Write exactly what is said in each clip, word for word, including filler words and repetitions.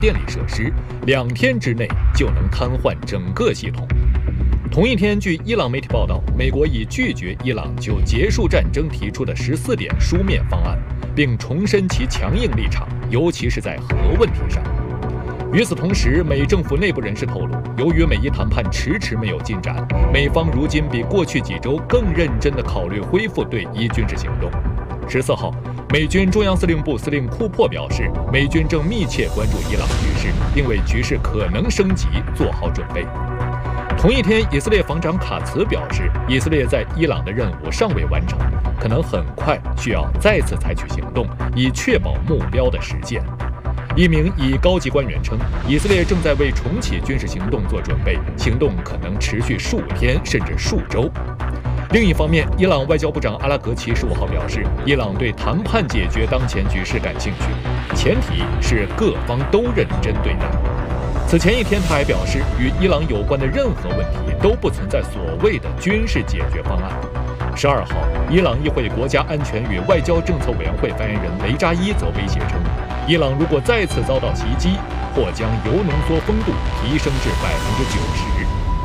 电力设施，两天之内就能瘫痪整个系统。同一天，据伊朗媒体报道，美国已拒绝伊朗就结束战争提出的十四点书面方案，并重申其强硬立场，尤其是在核问题上。与此同时，美政府内部人士透露，由于美伊谈判迟迟没有进展，美方如今比过去几周更认真地考虑恢复对伊军事行动。十四号，美军中央司令部司令库珀表示，美军正密切关注伊朗局势，并为局势可能升级做好准备。同一天，以色列防长卡茨表示，以色列在伊朗的任务尚未完成，可能很快需要再次采取行动，以确保目标的实现。一名以高级官员称，以色列正在为重启军事行动做准备，行动可能持续数天甚至数周。另一方面，伊朗外交部长阿拉格齐十五号表示，伊朗对谈判解决当前局势感兴趣，前提是各方都认真对待。此前一天，他还表示，与伊朗有关的任何问题都不存在所谓的军事解决方案。十二号，伊朗议会国家安全与外交政策委员会发言人雷扎伊则威胁称，伊朗如果再次遭到袭击，或将铀浓缩丰度提升至百分之九十。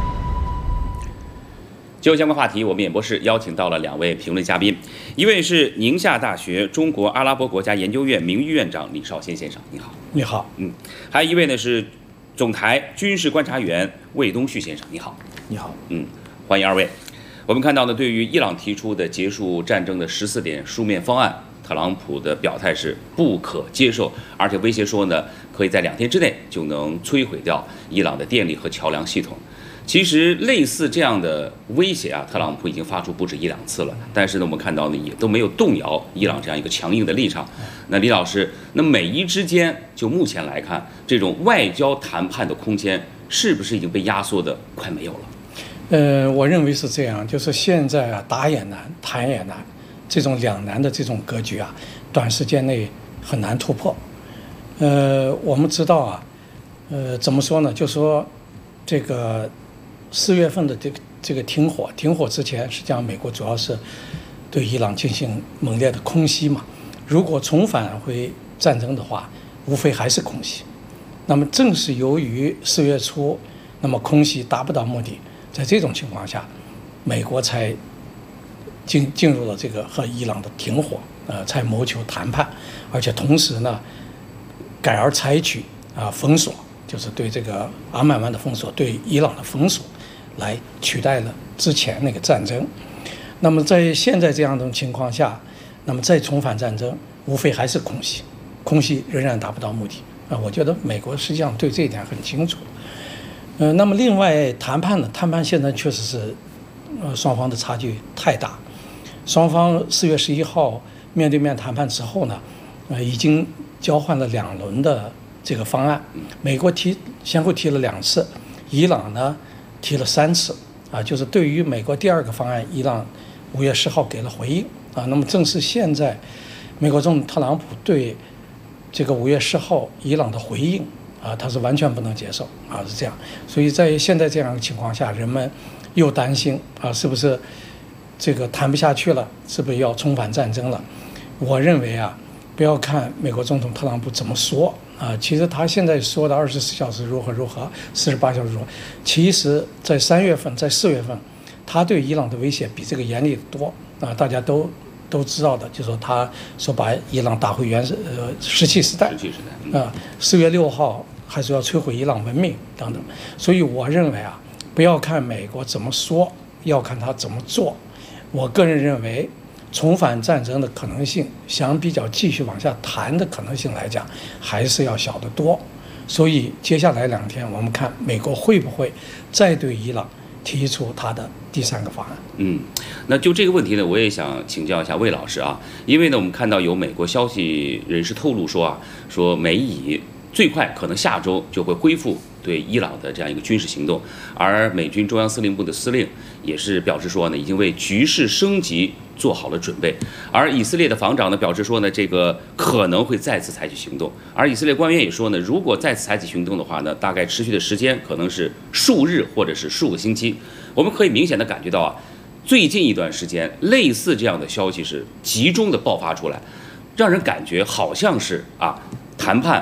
就相关话题，我们演播室邀请到了两位评论嘉宾，一位是宁夏大学中国阿拉伯国家研究院名誉院长李绍先先生，你好。 你好。 嗯，还有一位呢是总台军事观察员魏东旭先生，你好。 你好。 嗯，欢迎二位。我们看到呢，对于伊朗提出的结束战争的十四点书面方案，特朗普的表态是不可接受，而且威胁说呢，可以在两天之内就能摧毁掉伊朗的电力和桥梁系统。其实类似这样的威胁啊，特朗普已经发出不止一两次了，但是呢，我们看到呢，也都没有动摇伊朗这样一个强硬的立场。那李老师，那美伊之间就目前来看，这种外交谈判的空间是不是已经被压缩的快没有了？ 呃，我认为是这样，就是现在啊，打也难，谈也难，这种两难的这种格局啊，短时间内很难突破。呃，我们知道啊，呃，怎么说呢？就说这个四月份的这个这个停火，停火之前，实际上美国主要是对伊朗进行猛烈的空袭嘛。如果重返回战争的话，无非还是空袭。那么正是由于四月初，那么空袭达不到目的。在这种情况下，美国才进进入了这个和伊朗的停火，呃，才谋求谈判，而且同时呢，改而采取啊、呃、封锁，就是对这个阿曼湾的封锁，对伊朗的封锁，来取代了之前那个战争。那么在现在这样的情况下，那么再重返战争，无非还是空袭，空袭仍然达不到目的啊、呃。我觉得美国实际上对这一点很清楚。呃，那么另外谈判呢？谈判现在确实是，呃，双方的差距太大。双方四月十一号面对面谈判之后呢，呃，已经交换了两轮的这个方案。美国提先后提了两次，伊朗呢提了三次。啊，就是对于美国第二个方案，伊朗五月十号给了回应。啊，那么正是现在，美国总统特朗普对这个五月十号伊朗的回应。啊，他是完全不能接受啊，是这样。所以在现在这样的情况下，人们又担心啊，是不是这个谈不下去了？是不是要重返战争了？我认为啊，不要看美国总统特朗普怎么说啊，其实他现在说的二十四小时如何如何，四十八小时如何，其实在三月份，在四月份，他对伊朗的威胁比这个严厉得多啊，大家都都知道的，就说他说把伊朗打回原始呃石器时代， 石器时代啊，四月六号。还是要摧毁伊朗文明等等，所以我认为啊，不要看美国怎么说，要看他怎么做。我个人认为，重返战争的可能性，相比较继续往下谈的可能性来讲，还是要小得多。所以接下来两天，我们看美国会不会再对伊朗提出他的第三个方案。 嗯，那就这个问题呢，我也想请教一下魏老师啊，因为呢，我们看到有美国消息人士透露说啊，说美以最快可能下周就会恢复对伊朗的这样一个军事行动，而美军中央司令部的司令也是表示说呢，已经为局势升级做好了准备。而以色列的防长呢表示说呢，这个可能会再次采取行动。而以色列官员也说呢，如果再次采取行动的话呢，大概持续的时间可能是数日或者是数个星期。我们可以明显的感觉到啊，最近一段时间类似这样的消息是集中的爆发出来，让人感觉好像是啊谈判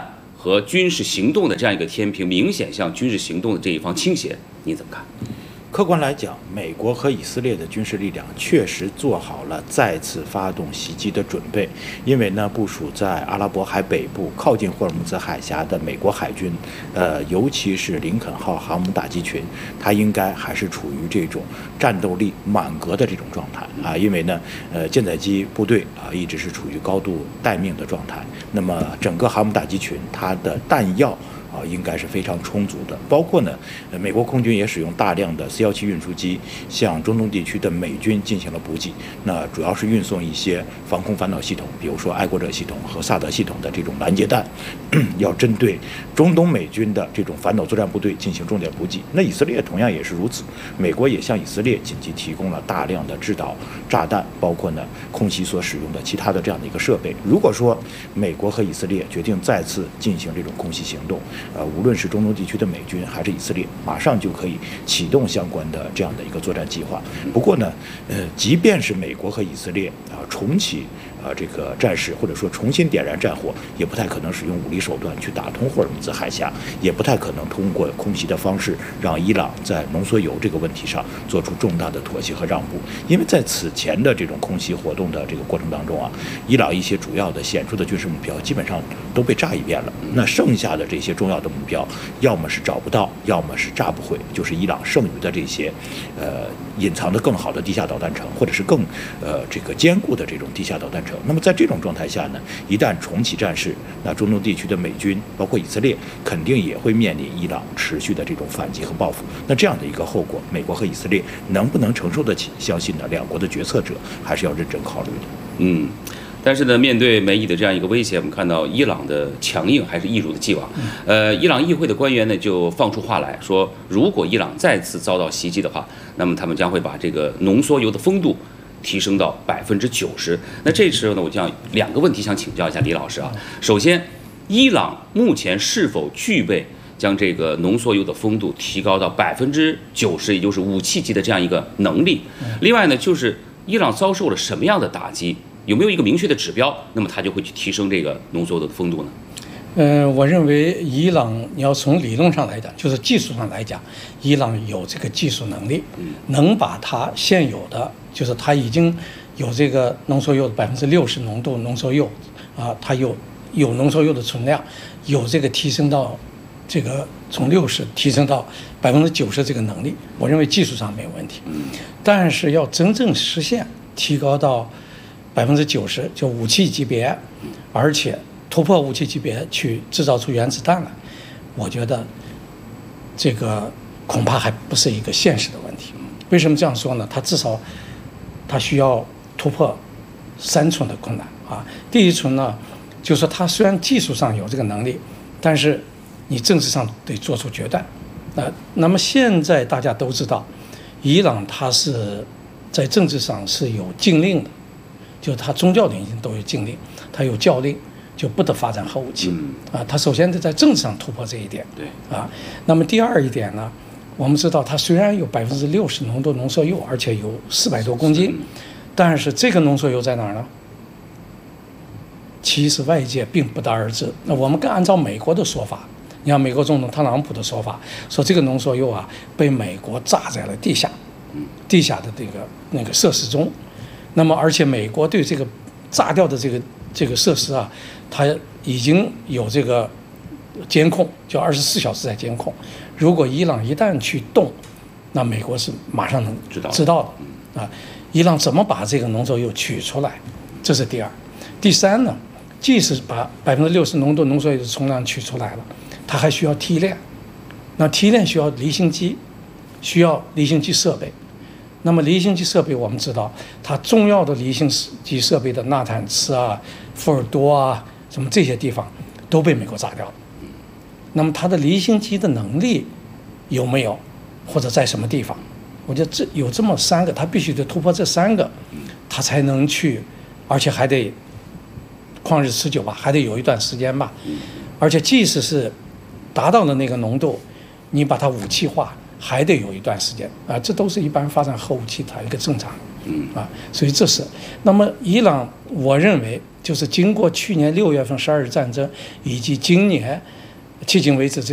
和军事行动的这样一个天平，明显向军事行动的这一方倾斜，你怎么看？ 客观来讲，美国和以色列的军事力量确实做好了再次发动袭击的准备。因为呢，部署在阿拉伯海北部靠近霍尔木兹海峡的美国海军，呃，尤其是林肯号航母打击群，它应该还是处于这种战斗力满格的这种状态啊。因为呢，呃，舰载机部队啊一直是处于高度待命的状态。那么整个航母打击群，它的弹药啊，应该是非常充足的。包括呢，呃，美国空军也使用大量的 C 十七运输机向中东地区的美军进行了补给。那主要是运送一些防空反导系统，比如说爱国者系统和萨德系统的这种拦截弹，要针对中东美军的这种反导作战部队进行重点补给。那以色列同样也是如此，美国也向以色列紧急提供了大量的制导炸弹，包括呢空袭所使用的其他的这样的一个设备。如果说美国和以色列决定再次进行这种空袭行动，呃，无论是中东地区的美军还是以色列，马上就可以启动相关的这样的一个作战计划。不过呢，呃，即便是美国和以色列啊重启啊这个战事，或者说重新点燃战火，也不太可能使用武力手段去打通霍尔木兹海峡，也不太可能通过空袭的方式让伊朗在浓缩铀这个问题上做出重大的妥协和让步。因为在此前的这种空袭活动的这个过程当中啊，伊朗一些主要的显著的军事目标基本上都被炸一遍了。那剩下的这些重要的目标，要么是找不到，要么是炸不毁，就是伊朗剩余的这些，呃，隐藏的更好的地下导弹城，或者是更呃这个坚固的这种地下导弹城。那么在这种状态下呢，一旦重启战事，那中东地区的美军，包括以色列，肯定也会面临伊朗持续的这种反击和报复。那这样的一个后果，美国和以色列能不能承受得起？相信呢，两国的决策者还是要认真考虑的。 嗯。但是呢，面对美以的这样一个威胁，我们看到伊朗的强硬还是一如的既往。呃，伊朗议会的官员呢就放出话来说，如果伊朗再次遭到袭击的话，那么他们将会把这个浓缩铀的丰度提升到百分之九十。那这时候呢，我就想两个问题想请教一下李老师啊。首先，伊朗目前是否具备将这个浓缩铀的丰度提高到百分之九十，也就是武器级的这样一个能力？另外呢，就是伊朗遭受了什么样的打击？有没有一个明确的指标，那么它就会去提升这个浓缩铀的丰度呢？ 呃，我认为伊朗你要从理论上来讲，就是技术上来讲，伊朗有这个技术能力，能把它现有的，就是它已经有这个浓缩铀的百分之六十浓度浓缩铀啊，它有有浓缩铀的存量，有这个提升到这个从六十提升到百分之九十这个能力，我认为技术上没有问题。但是要真正实现提高到百分之九十，就武器级别，而且突破武器级别去制造出原子弹来，我觉得这个恐怕还不是一个现实的问题。为什么这样说呢？它至少它需要突破三重的困难啊。第一重呢，就是说它虽然技术上有这个能力，但是你政治上得做出决断。那那么现在大家都知道，伊朗它是在政治上是有禁令的，就它宗教领域都有禁令，它有教令，就不得发展核武器。啊，它首先得在政治上突破这一点。 对。 啊，那么第二一点呢，我们知道它虽然有百分之六十浓度浓缩铀，而且有四百多公斤，但是这个浓缩铀在哪儿呢？其实外界并不得而知。那我们更按照美国的说法，你看美国总统特朗普的说法，说这个浓缩铀啊被美国炸在了地下，地下的这个那个设施中。那么而且美国对这个炸掉的这个这个设施啊，它已经有这个监控，就二十四小时在监控。如果伊朗一旦去动，那美国是马上能知道知道的啊。伊朗怎么把这个浓缩铀取出来？这是第二。第三呢？即使把百分之六十浓度浓缩铀的重量取出来了，它还需要提炼。那提炼需要离心机，需要离心机设备。那么离心机设备我们知道，它重要的离心机设备的纳坦茨啊、福尔多啊，什么这些地方都被美国炸掉了。那么它的离心机的能力有没有，或者在什么地方？我觉得这有这么三个，它必须得突破这三个，它才能去，而且还得旷日持久吧，还得有一段时间吧。而且即使是达到了那个浓度，你把它武器化， 还得有一段时间啊，这都是一般发展核武器它一个正常， 嗯啊，所以这是。那么伊朗，我认为就是经过去年六月份十二日战争以及今年迄今为止这